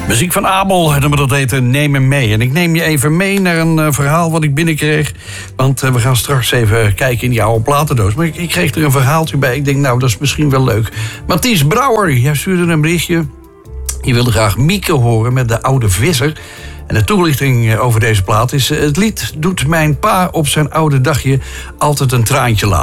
Muziek van Abel, dat heet Neem me mee. En ik neem je even mee naar een verhaal wat ik binnenkreeg. Want we gaan straks even kijken in die oude platendoos. Maar ik kreeg er een verhaaltje bij. Ik denk, nou, dat is misschien wel leuk. Mathies Brouwer, jij stuurde een berichtje. Je wilde graag Mieke horen met De Oude Visser. En de toelichting over deze plaat is: het lied doet mijn pa op zijn oude dagje altijd een traantje laten.